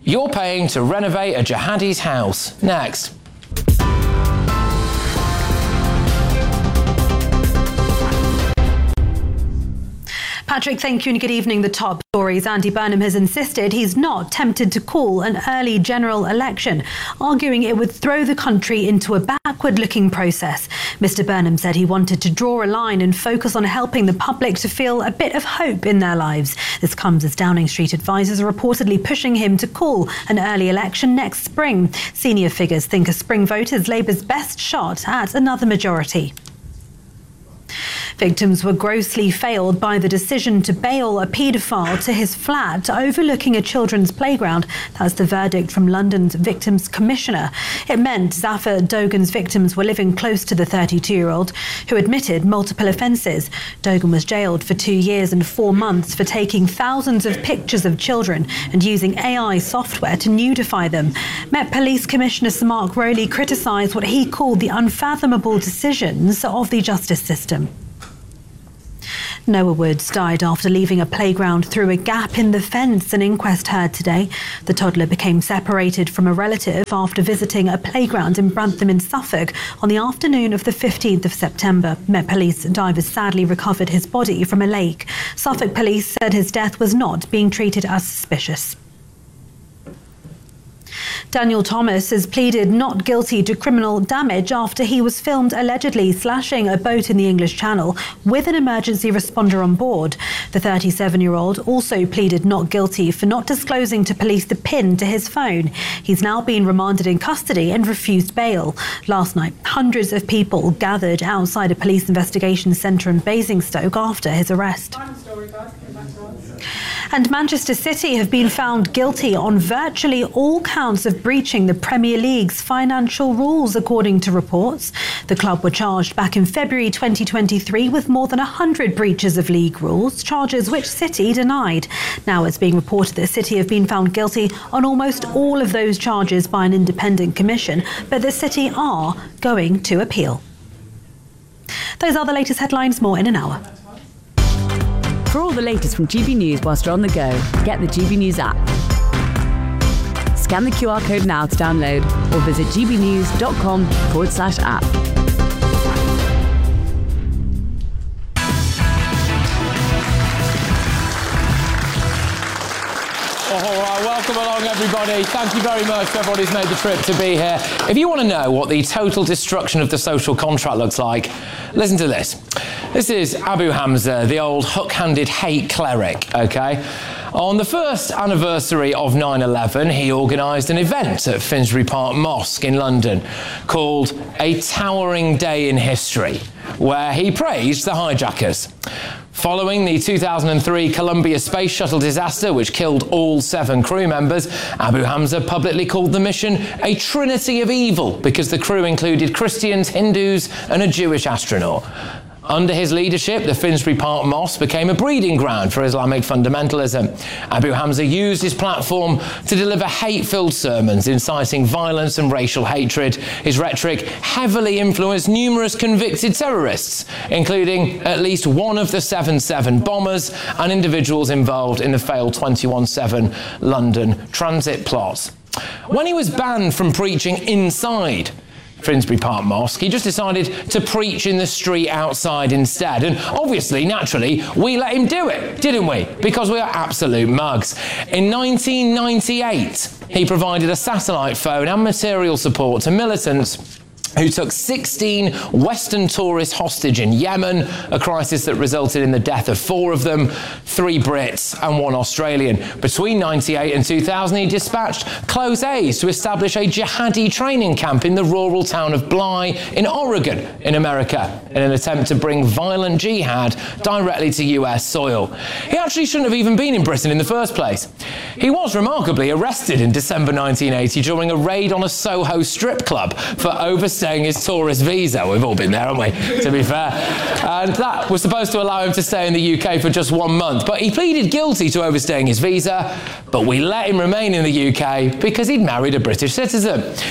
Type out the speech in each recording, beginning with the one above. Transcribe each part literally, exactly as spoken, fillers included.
you're paying to renovate a jihadi's house. Next. Patrick, thank you and good evening. The top stories. Andy Burnham has insisted he's not tempted to call an early general election, arguing it would throw the country into a backward-looking process. Mister Burnham said he wanted to draw a line and focus on helping the public to feel a bit of hope in their lives. This comes as Downing Street advisers are reportedly pushing him to call an early election next spring. Senior figures think a spring vote is Labour's best shot at another majority. Victims were grossly failed by the decision to bail a paedophile to his flat overlooking a children's playground. That's the verdict from London's Victims Commissioner. It meant Zafar Dogan's victims were living close to the thirty-two-year-old, who admitted multiple offences. Dogan was jailed for two years and four months for taking thousands of pictures of children and using A I software to nudify them. Met Police Commissioner Sir Mark Rowley criticised what he called the unfathomable decisions of the justice system. Noah Woods died after leaving a playground through a gap in the fence. An inquest heard today. The toddler became separated from a relative after visiting a playground in Brantham in Suffolk on the afternoon of the fifteenth of September. Met Police divers sadly recovered his body from a lake. Suffolk Police said his death was not being treated as suspicious. Daniel Thomas has pleaded not guilty to criminal damage after he was filmed allegedly slashing a boat in the English Channel with an emergency responder on board. The thirty-seven-year-old also pleaded not guilty for not disclosing to police the pin to his phone. He's now been remanded in custody and refused bail. Last night, hundreds of people gathered outside a police investigation centre in Basingstoke after his arrest. And Manchester City have been found guilty on virtually all counts of breaching the Premier League's financial rules, according to reports. The club were charged back in February twenty twenty-three with more than one hundred breaches of league rules, charges which City denied. Now it's being reported that City have been found guilty on almost all of those charges by an independent commission, but the City are going to appeal. Those are the latest headlines. More in an hour. For all the latest from G B News whilst you're on the go, get the G B News app. Scan the Q R code now to download or visit gbnews.com forward slash app. All right, welcome along, everybody. Thank you very much for everybody who's made the trip to be here. If you want to know what the total destruction of the social contract looks like, listen to this. This is Abu Hamza, the old hook-handed hate cleric, OK? On the first anniversary of nine eleven, he organised an event at Finsbury Park Mosque in London called A Towering Day in History, where he praised the hijackers. Following the two thousand three Columbia Space Shuttle disaster, which killed all seven crew members, Abu Hamza publicly called the mission a trinity of evil because the crew included Christians, Hindus and a Jewish astronaut. Under his leadership, the Finsbury Park Mosque became a breeding ground for Islamic fundamentalism. Abu Hamza used his platform to deliver hate-filled sermons inciting violence and racial hatred. His rhetoric heavily influenced numerous convicted terrorists, including at least one of the seven seven bombers and individuals involved in the failed twenty-one seven London transit plot. When he was banned from preaching inside Finsbury Park Mosque, he just decided to preach in the street outside instead. And obviously, naturally, we let him do it, didn't we? Because we are absolute mugs. In nineteen ninety-eight, he provided a satellite phone and material support to militants who took sixteen Western tourists hostage in Yemen, a crisis that resulted in the death of four of them, three Brits and one Australian. Between ninety-eight and two thousand, he dispatched close aides to establish a jihadi training camp in the rural town of Bly in Oregon, in America, in an attempt to bring violent jihad directly to U S soil. He actually shouldn't have even been in Britain in the first place. He was remarkably arrested in December nineteen eighty during a raid on a Soho strip club for overstaying his tourist visa. We've all been there, haven't we, to be fair? And that was supposed to allow him to stay in the U K for just one month. But he pleaded guilty to overstaying his visa, but we let him remain in the U K because he'd married a British citizen.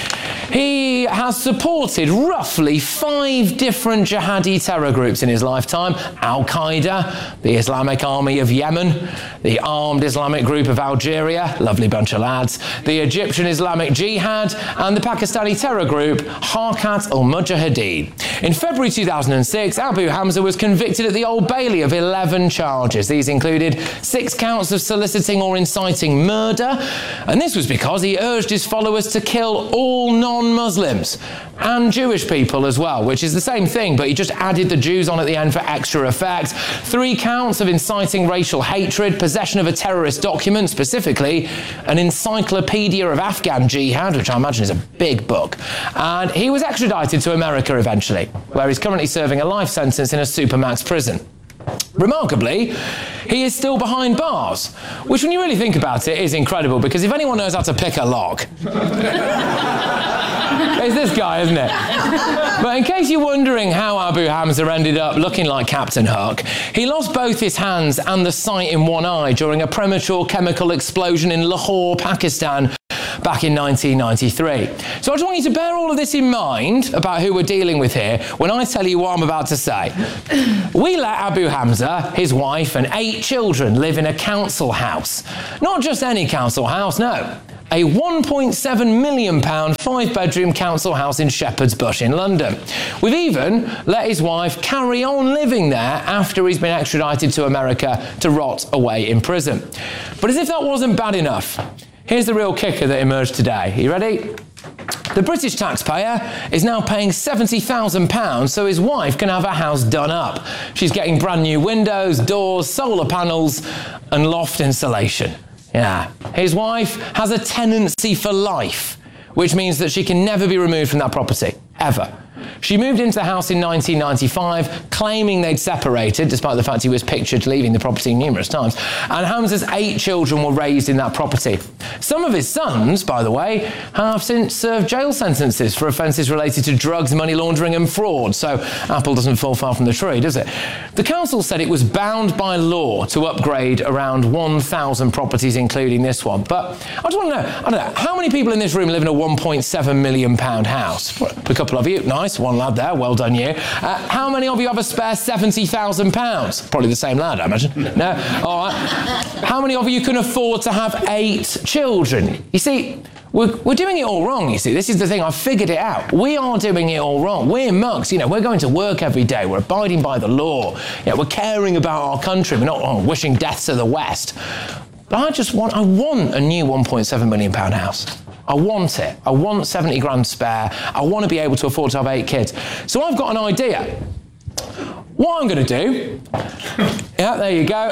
He has supported roughly five different jihadi terror groups in his lifetime. Al-Qaeda, the Islamic Army of Yemen, the Armed Islamic Group of Algeria, lovely bunch of lads, the Egyptian Islamic Jihad, and the Pakistani terror group Harkat al-Mujahideen. In February two thousand six, Abu Hamza was convicted at the Old Bailey of eleven charges. These included six counts of soliciting or inciting murder, and this was because he urged his followers to kill all non-Muslims and Jewish people as well, which is the same thing, but he just added the Jews on at the end for extra effect. Three counts of inciting racial hatred, possession of a terrorist document, specifically an encyclopedia of Afghan jihad, which I imagine is a big book. And he was extradited to America eventually, where he's currently serving a life sentence in a supermax prison. Remarkably, he is still behind bars, which when you really think about it is incredible, because if anyone knows how to pick a lock, it's this guy, isn't it? But in case you're wondering how Abu Hamza ended up looking like Captain Hook, he lost both his hands and the sight in one eye during a premature chemical explosion in Lahore, Pakistan, back in nineteen ninety-three. So I just want you to bear all of this in mind about who we're dealing with here when I tell you what I'm about to say. We let Abu Hamza, his wife, and eight children live in a council house. Not just any council house, no. A one point seven million pound five-bedroom council house in Shepherd's Bush in London. We've even let his wife carry on living there after he's been extradited to America to rot away in prison. But as if that wasn't bad enough, here's the real kicker that emerged today. Are you ready? The British taxpayer is now paying seventy thousand pounds so his wife can have her house done up. She's getting brand new windows, doors, solar panels, and loft insulation. Yeah. His wife has a tenancy for life, which means that she can never be removed from that property, ever. She moved into the house in nineteen ninety-five, claiming they'd separated, despite the fact he was pictured leaving the property numerous times. And Hamza's eight children were raised in that property. Some of his sons, by the way, have since served jail sentences for offences related to drugs, money laundering and fraud. So apple doesn't fall far from the tree, does it? The council said it was bound by law to upgrade around one thousand properties, including this one. But I just want to know, I don't know, how many people in this room live in a one point seven million pound house? A couple of you, nice. One lad there, well done you. Uh, how many of you have a spare seventy thousand pounds? Probably the same lad, I imagine. No? All right. How many of you can afford to have eight children? You see, we're, we're doing it all wrong, you see. This is the thing, I've figured it out. We are doing it all wrong. We're mugs, you know, we're going to work every day. We're abiding by the law. You know, we're caring about our country. We're not oh, wishing death to the West. But I just want, I want a new one point seven million pound house. I want it. I want seventy grand spare. I want to be able to afford to have eight kids. So I've got an idea. What I'm going to do, yeah, there you go,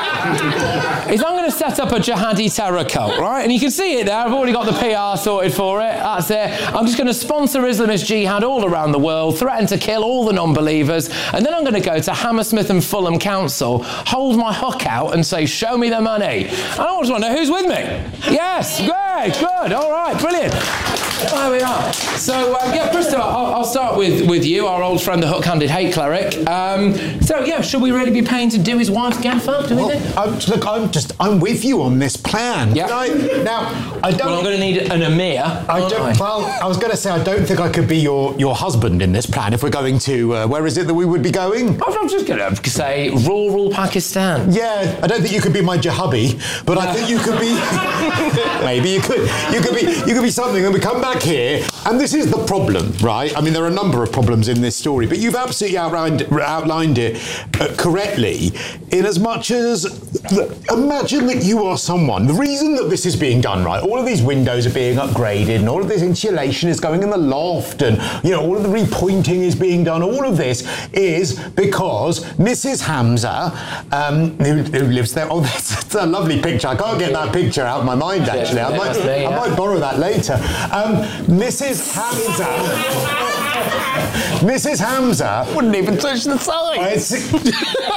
is I'm going to set up a jihadi terror cult, right? And you can see it there. I've already got the P R sorted for it. That's it. I'm just going to sponsor Islamist jihad all around the world, threaten to kill all the non-believers, and then I'm going to go to Hammersmith and Fulham Council, hold my hook out and say, show me the money. And I just want to know who's with me. Yes, great, good, all right, brilliant. There we are. So, uh, yeah, Christopher, I'll, I'll start with, with you, our old friend, the hook-handed hate cleric. Um, so, yeah, should we really be paying to do his wife's gaff up, do we well, think? I'm, look, I'm just, I'm with you on this plan. Yeah. I, now, I don't... Well, I'm going to need an Amir, I don't, I? Well, I was going to say, I don't think I could be your, your husband in this plan if we're going to, uh, where is it that we would be going? I'm just going to say rural Pakistan. Yeah, I don't think you could be my jahubby, but I think you could be... maybe you could. You could be, you could be something, and we come back here, and this is the problem, right? I mean, there are a number of problems in this story, but you've absolutely outlined, outlined it uh, correctly, in as much as, look, imagine that you are someone, the reason that this is being done, right, all of these windows are being upgraded, and all of this insulation is going in the loft, and, you know, all of the repointing is being done, all of this is because Missus Hamza, um, who, who lives there, oh, that's, that's a lovely picture, I can't get that picture out of my mind, actually, I might, me, yeah. I might borrow that later. Um, Missus Hamza, Missus Hamza Wouldn't even touch the sides.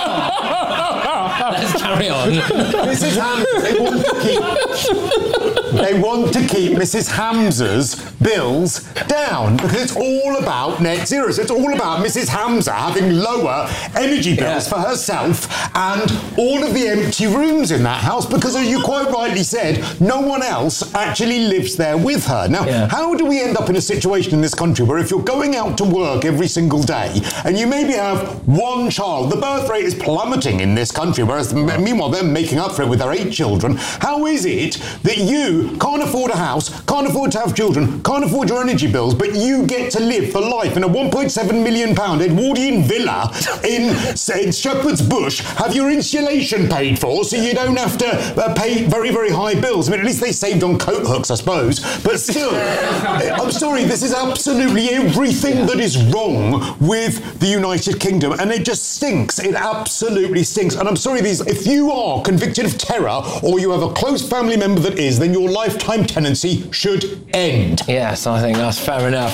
Let's carry on. Missus Hamza, they want to keep... they want to keep Missus Hamza's bills down because it's all about net zero. So it's all about Missus Hamza having lower energy bills yeah. for herself and all of the empty rooms in that house because, as you quite rightly said, no one else actually lives there with her. Now, yeah. how do we end up in a situation in this country where if you're going out to work every single day and you maybe have one child, the birth rate is plummeting in this country, whereas meanwhile they're making up for it with their eight children. How is it that you can't afford a house, can't afford to have children, can't afford your energy bills, but you get to live for life in a one point seven million pound Edwardian villa in, say, in Shepherd's Bush, have your insulation paid for so you don't have to uh, pay very, very high bills? I mean, at least they saved on coat hooks, I suppose, but still, I'm sorry, this is absolutely everything that is wrong with the United Kingdom, and it just stinks. It absolutely stinks. And I'm sorry, these, if you are convicted of terror or you have a close family member that is, then your lifetime tenancy should end. Yes, I think that's fair enough.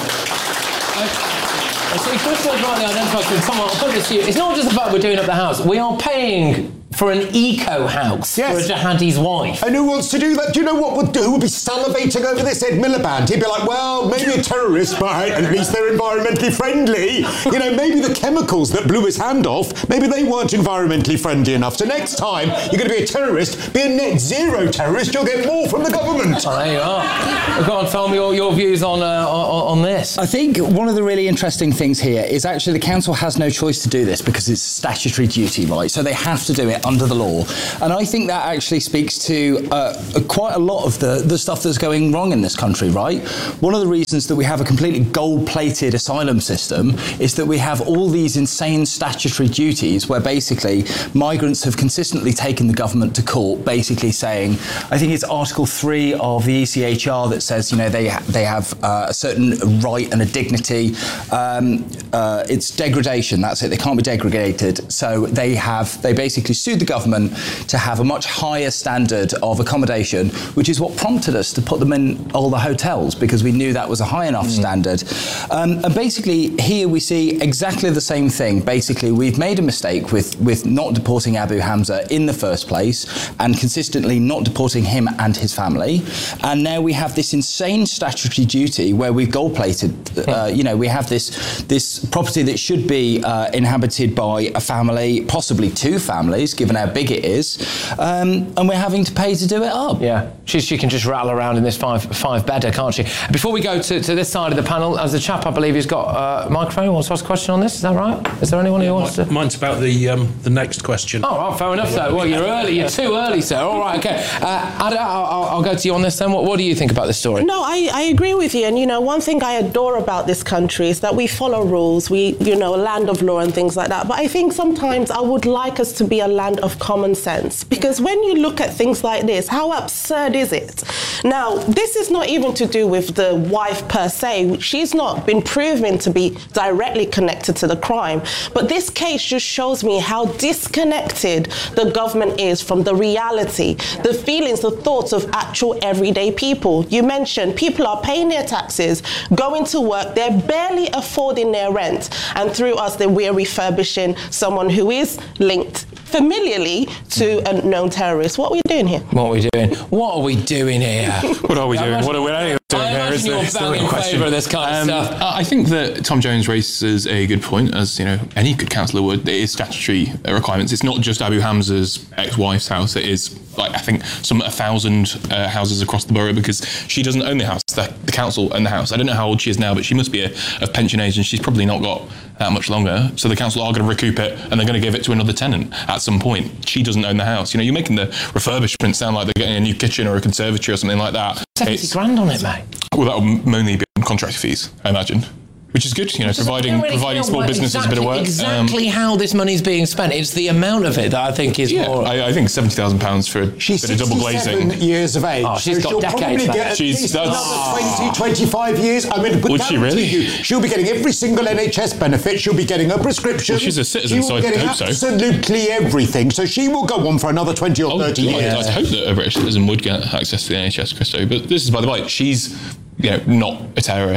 I, so Crystal rightly identified, someone, I'll put this to you, it's not just the fact we're doing up the house, we are paying for an eco-house yes. for a jihadi's wife. And who wants to do that? Do you know what would do? Who would be salivating over this? Ed Miliband. He'd be like, well, maybe a terrorist, but at least they're environmentally friendly. You know, maybe the chemicals that blew his hand off, maybe they weren't environmentally friendly enough. So next time you're going to be a terrorist, be a net zero terrorist, you'll get more from the government. Oh, there you are. Go on, tell me your, your views on, uh, on, on this. I think one of the really interesting things here is actually the council has no choice to do this because it's statutory duty, right? So they have to do it under the law. And I think that actually speaks to uh, quite a lot of the, the stuff that's going wrong in this country, right? One of the reasons that we have a completely gold-plated asylum system is that we have all these insane statutory duties where basically migrants have consistently taken the government to court, basically saying, I think it's Article three of the E C H R that says, you know, they, ha- they have uh, a certain right and a dignity. Um, uh, it's degradation, that's it, they can't be degraded. So they have, they basically sued the government to have a much higher standard of accommodation, which is what prompted us to put them in all the hotels because we knew that was a high enough mm. standard. Um, and basically here we see exactly the same thing. Basically, we've made a mistake with, with not deporting Abu Hamza in the first place and consistently not deporting him and his family. And now we have this insane statutory duty where we've gold-plated, uh, you know, we have this, this property that should be uh, inhabited by a family, possibly two families, given how big it is, um, and we're having to pay to do it up. Yeah, she, she can just rattle around in this five five bedder, can't she? Before we go to, to this side of the panel, as a chap, I believe, who's got a microphone, who wants to ask a question on this, is that right? Is there anyone who wants to? Mine's about the um, the next question. Oh, right, fair enough, sir. Well, you're early, you're too early, sir. All right, okay. Uh, Ada, I'll, I'll go to you on this then. What, what do you think about this story? No, I, I agree with you. And, you know, one thing I adore about this country is that we follow rules. We, you know, a land of law and things like that. But I think sometimes I would like us to be a land of common sense. Because when you look at things like this, how absurd is it? Now, this is not even to do with the wife per se. She's not been proven to be directly connected to the crime. But this case just shows me how disconnected the government is from the reality, the feelings, the thoughts of actual everyday people. You mentioned people are paying their taxes, going to work, they're barely affording their rent. And through us, then we're refurbishing someone who is linked familiarly to a known terrorist. What are we doing here? What are we doing? What are we doing here? What are we doing? What are we doing I here? Is you're bang in favour of this kind um, of stuff. I think that Tom Jones raises a good point, as you know, any good councillor would. It is statutory requirements. It's not just Abu Hamza's ex-wife's house. It is, like, I think, some a thousand uh, houses across the borough, because she doesn't own the house. The, the council own the house. I don't know how old she is now, but she must be a, of pension age, and she's probably not got that much longer. So the council are going to recoup it, and they're going to give it to another tenant at some point. She doesn't own the house. You know, you're making the refurbishment sound like they're getting a new kitchen or a conservatory or something like that. seventy it's, grand on it, mate. Well, that will mainly be on contract fees, I imagine. Which is good, you know, providing really providing small businesses exactly, a bit of work. Exactly um, how this money's being spent. It's the amount of it that I think is yeah, more... I, I think seventy thousand pounds for a she's bit of double glazing. She's years of age. Oh, she's so got she'll decades. Probably get she's another oh. twenty, twenty-five years. I mean, would she really? You, she'll be getting every single N H S benefit. She'll be getting a prescription. Well, she's a citizen, so I hope so. Absolutely everything. So she will go on for another twenty or thirty oh, years. I'd hope that a British citizen would get access to the N H S, Christo. But this is by the way, she's, you know, not a terrorist.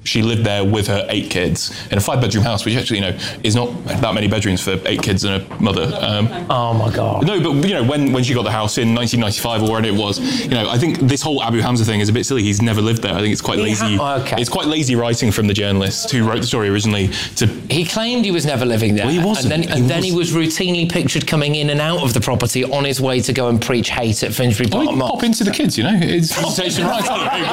she lived there with her eight kids in a five-bedroom house, which actually, you know, is not that many bedrooms for eight kids and a mother. Um, oh my God. No, but you know, when, when she got the house in nineteen ninety-five or wherever it was, you know, I think this whole Abu Hamza thing is a bit silly. He's never lived there. I think it's quite He lazy. ha- okay. It's quite lazy writing from the journalist who wrote the story originally. To he claimed he was never living there. Well, he wasn't. And then, and he then was. he was routinely pictured coming in and out of the property on his way to go and preach hate at Finsbury Well, Park. pop into the kids, you know. It's visitation rights.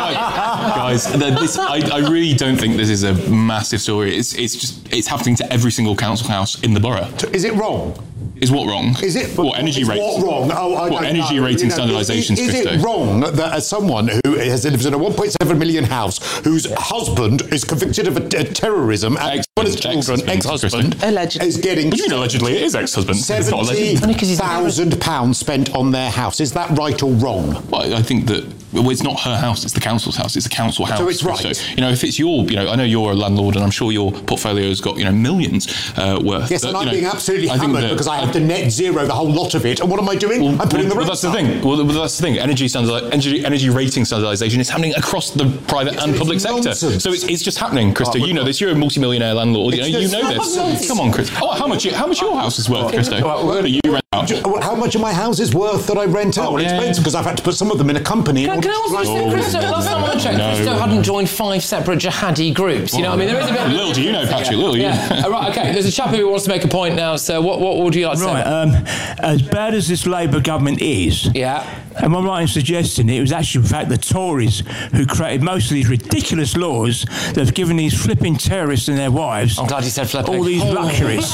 Guys, this, I, I really don't think this is a massive story. It's it's just it's happening to every single council house in the borough. Is it wrong? Is what wrong? Is it what energy is rating? What wrong? Oh, I what don't energy know. rating You know, standardisations, Is, is Christo? it wrong that as someone who has lives in a one point seven million house, whose husband is convicted of a, a terrorism and one of his children, ex-husband, Allegedly. is getting What do you mean allegedly? It is ex-husband. It's not seventy alleged. thousand pounds spent on their house? Is that right or wrong? Well, I think that well, it's not her house; it's the council's house. It's a council house. So it's right. So, you know, if it's your, you know, I know you're a landlord, and I'm sure your portfolio's got, you know, millions uh, worth. Yes, but, and I'm you know, being absolutely I think hammered that- because I have to net zero the whole lot of it. And what am I doing? Well, I'm putting well, the well, rents that's the up. thing. Well, well, that's the thing. Energy standardi- energy, energy rating standardisation is happening across the private and It's public sector. nonsense. So it's, it's just happening, Christo. Oh, you know this. You're a multi-millionaire landlord. You know, It's you just know this. nonsense. Come on, Chris. Oh, how much? How much your house is worth, Christo? That you rent out. Well, how much are my houses worth that I rent out? Well, yeah. it depends because I've had to put some of them in a company. in Can, order can I to also try- say, Christo, last time I checked, No. Christo hadn't joined five separate jihadi groups. You know what I mean? There is a bit. Little do you know, Patrick. Little you. Yeah. All right. Okay. There's a chap who wants to make a point now. So, what what would you like to Right, say? um, as bad as this Labour government is, Yeah. am I right in suggesting it was actually, in fact, the Tories who created most of these ridiculous laws that have given these flipping terrorists and their wives I'm glad you said flipping. all these Oh. luxuries?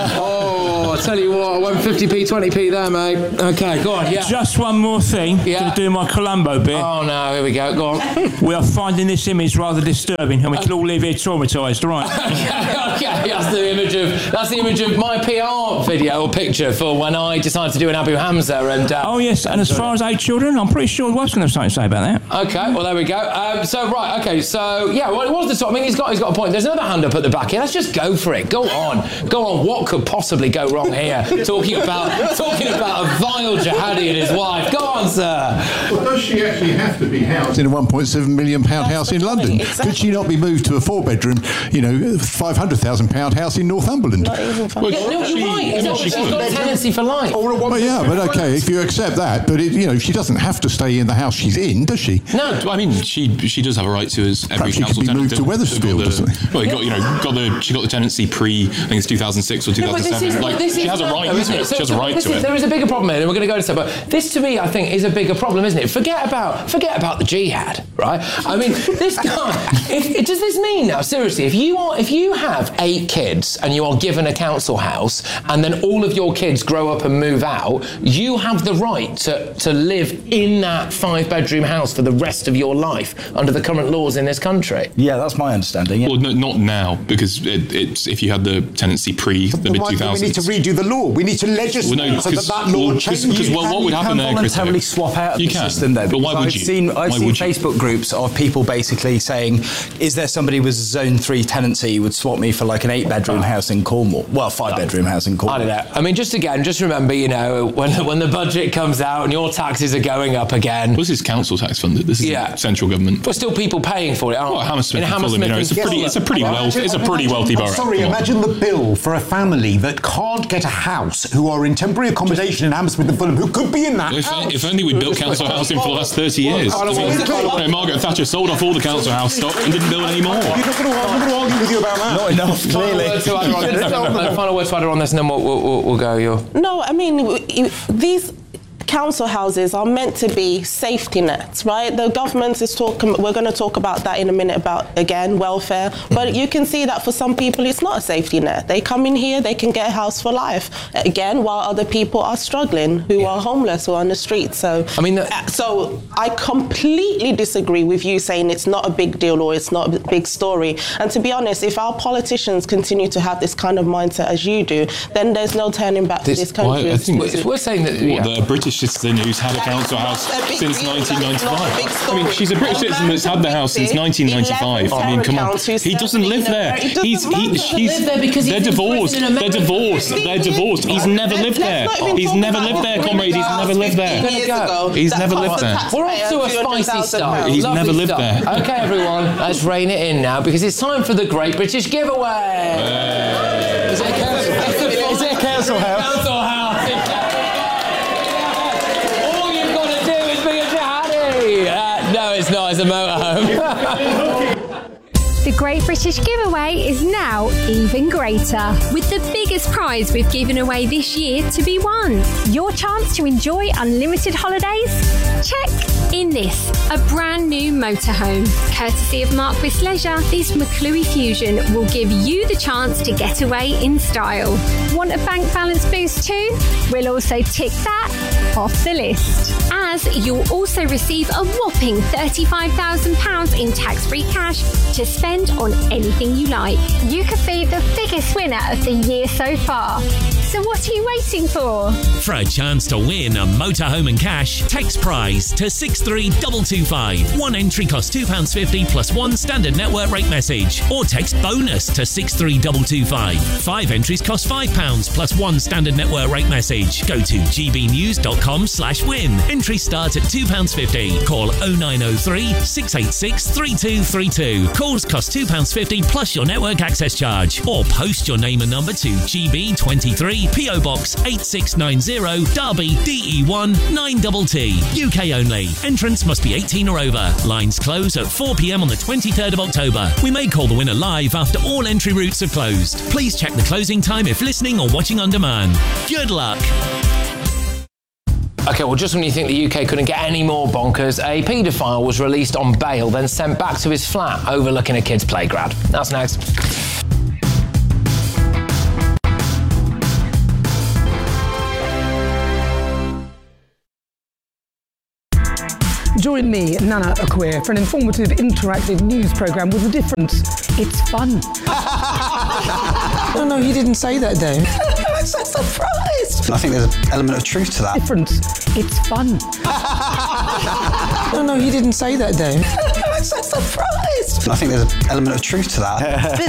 Oh, I tell you what, I went fifty p, twenty p there, mate. Okay, go on. Yeah. Just one more thing, Yeah. to do my Columbo bit. Oh no, here we go. Go on. We are finding this image rather disturbing, and we can all leave here traumatised, right? okay, okay, that's the image of that's the image of my P R video or picture for when I decided to do an Abu Hamza and. Uh, Oh yes, and as far as eight children, I'm pretty sure the wife's going to have something to say about that. Okay, well there we go. Um, so right, okay, so yeah, well it was the top. I mean, he's got he's got a point. There's another hand up at the back here. Let's just go for it. Go on, go on. What could possibly go wrong here? talking about talking about a vile jihadi and his wife. Go on, sir. Well, does she actually have to be housed in a one point seven million pound house in London? Exactly. Could she not be moved to a four-bedroom, you know, five hundred thousand pound house in Northumberland? Not even for Well, Yeah, no, she- you're right. I mean, It's not- she she's could. got a tenancy for life. Or a one Well, yeah, but okay, if you accept that, but it, you know, she doesn't have to stay in the house she's in, does she? No, I mean, she she does have a right to, as every Perhaps she could council be tenant. moved to does. Wethersfield Got or the- something. Well, you got you know got the she got the tenancy pre I think it's two thousand six or two Yeah, but thousand this seven. is, Like this she is has a not, right though, to isn't it. So- She has a so right this to is- it. There is a bigger problem here, and we're going to go into that. But this, to me, I think, is a bigger problem, isn't it? Forget about forget about the jihad, right? I mean, this guy. If, does this mean now, seriously, if you are if you have eight kids and you are given a council house, and then all of your kids grow up and move out, you have the right to to live in that five bedroom house for the rest of your life under the current laws in this country? Yeah, that's my understanding. Yeah. Well, no, not now because it, it's if you had the tenancy pre the Then mid why two do we need thousands. to redo the law? We need to legislate Well, no, so that because- that law well, changes. because what, what would You happen can there, Christo? voluntarily swap out of You the can, system though. but why because would I've you? Seen, I've Why seen would you? Facebook groups of people basically saying, is there somebody with zone three tenancy who would swap me for like an eight bedroom house in Cornwall? Well, five bedroom house in Cornwall. I don't know. I mean, just again, just remember, you know, when when the budget comes out and your taxes are going up again, Well, this is council tax funded. This is Yeah. central government. but still people paying for it, aren't Well, Hammersmith in and Fulham, you know, it's a pretty, it's a pretty wealthy, it's a pretty wealthy borough. Sorry, Come on. imagine the bill for a family that can't get a house, who are in temporary accommodation in Hammersmith and Fulham, who could be in that If, house. if only we'd built council housing for the last thirty years. I mean, you know, Margaret Thatcher sold off all the council house stock and didn't build any more. You're not going to argue with you about that. Not enough, Final clearly. word to Ada on this. No, final word to Ada on this, and then we'll, we'll, we'll, we'll go. Your No, I mean, w- you- these council houses are meant to be safety nets, right? The government is talking, we're going to talk about that in a minute about, again, welfare. But you can see that for some people, it's not a safety net. They come in here, they can get a house for life, again, while other people are struggling, who are homeless or on the street. So, I mean, the- uh, so I completely disagree with you saying it's not a big deal or it's not a big story. And to be honest, if our politicians continue to have this kind of mindset as you do, then there's no turning back This- to this country. well, I think- We're saying that What, yeah. the British British citizen who's had a council house since nineteen ninety-five. I mean, she's a British citizen that's had the house since nineteen ninety-five. I mean, come on. He doesn't live there. He's he, he's they're divorced. They're divorced. They're divorced. He's never lived there. He's never lived there, comrade. He's never lived there. He's never lived there. We're off to a spicy start. He's Lovely never lived stuff. there. Okay, everyone, let's rein it in now because it's time for the Great British Giveaway. Is it a council, is it a council house? Council house. All you've got to do is be a jihadi. Uh, no, it's not. It's a motorhome. The Great British Giveaway is now even greater, with the biggest prize we've given away this year to be won. Your chance to enjoy unlimited holidays? Check. In this, a brand new motorhome. Courtesy of Marquis Leisure, this McClue Fusion will give you the chance to get away in style. Want a bank balance boost too? We'll also tick that off the list. As you'll also receive a whopping thirty-five thousand pounds in tax-free cash to spend on anything you like. You could be the biggest winner of the year so far. So what are you waiting for? For a chance to win a motorhome and cash, text prize to six three two two five. One entry costs two pounds fifty plus one standard network rate message. Or text bonus to six three two two five. Five entries cost five pounds plus one standard network rate message. Go to gbnews.com slash win. Entries start at two pounds fifty. Call oh nine oh three, six eight six, three two three two. Calls cost two pounds fifty plus your network access charge. Or post your name and number to G B twenty-three, P O Box eight six nine zero, Derby, D E one nine T T. U K only. Entrance must be eighteen or over. Lines close at four p.m. on the twenty-third of October. We may call the winner live after all entry routes have closed. Please check the closing time if listening or watching on demand. Good luck. Okay, well, just when you think the U K couldn't get any more bonkers, a paedophile was released on bail, then sent back to his flat overlooking a kid's playground. That's next. Join me, Nana Akweer, for an informative, interactive news programme with a difference. It's fun. No, no, he didn't say that, Dave. I'm so surprised. I think there's an element of truth to that. Difference. It's fun. No, no, he didn't say that, Dave. I'm so surprised. I think there's an element of truth to that.